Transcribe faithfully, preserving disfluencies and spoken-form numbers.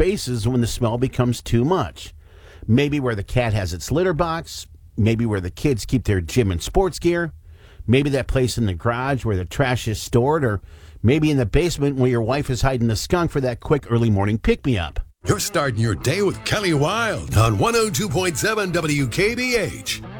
spaces when the smell becomes too much. Maybe where the cat has its litter box, maybe where the kids keep their gym and sports gear, maybe that place in the garage where the trash is stored, or maybe in the basement where your wife is hiding the skunk for that quick early morning pick-me-up. You're starting your day with Kelly Wild on one oh two point seven W K B H.